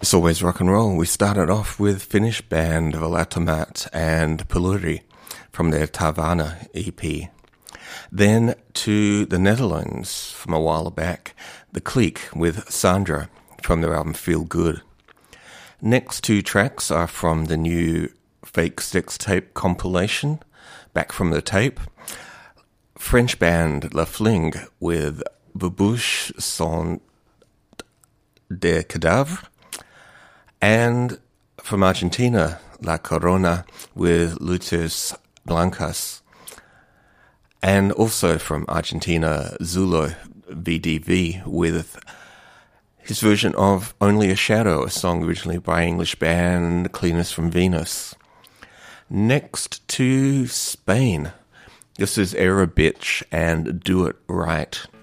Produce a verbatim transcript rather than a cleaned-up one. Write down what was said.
It's always rock and roll. We started off with Finnish band Valatomat and Peluri from their Tavana E P. Then to the Netherlands from a while back, The Clique with Sandra from their album Feel Good. Next two tracks are from the new Fake Sex Tape compilation, Back from the Tape. French band La Fling with Babouche Sont des Cadavres. And from Argentina, La Corona with Luces Blancas. And also from Argentina, Zulo V D V with his version of Only a Shadow, a song originally by English band Cleaners from Venus. Next to Spain. This is Era Bitch and Do It Right.